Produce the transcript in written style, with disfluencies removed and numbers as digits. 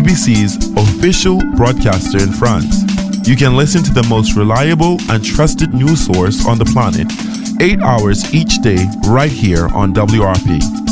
BBC's official broadcaster in France. You can listen to the most reliable and trusted news source on the planet, 8 hours each day, right here on WRP.